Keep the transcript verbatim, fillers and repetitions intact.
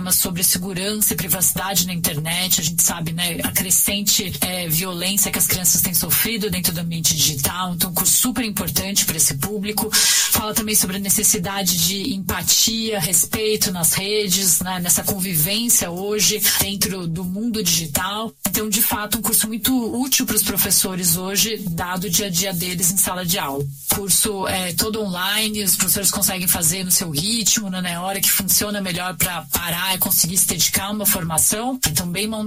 temas sobre segurança e privacidade na internet. A gente sabe, né, a crescente é, violência que as crianças têm sofrido dentro do ambiente digital, então um curso super importante para esse público. Fala também sobre a necessidade de empatia, respeito nas redes, né, nessa convivência hoje dentro do mundo digital. Então, de fato, um curso muito útil para os professores hoje, dado o dia a dia deles em sala de aula. O curso é todo online, os professores conseguem fazer no seu ritmo, né, na hora que funciona melhor para parar e conseguir se dedicar a uma formação. Então, bem